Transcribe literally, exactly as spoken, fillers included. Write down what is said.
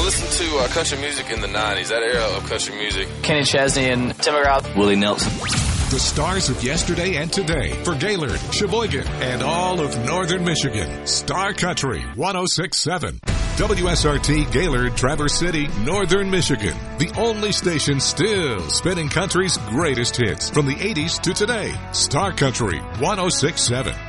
listened to uh, country music in the nineties, that era of country music. Kenny Chesney and Tim McGraw. Willie Nelson. The stars of yesterday and today for Gaylord, Sheboygan, and all of northern Michigan. Star Country one oh six point seven. W S R T Gaylord, Traverse City, Northern Michigan. The only station still spinning country's greatest hits from the eighties to today. Star Country one oh six point seven.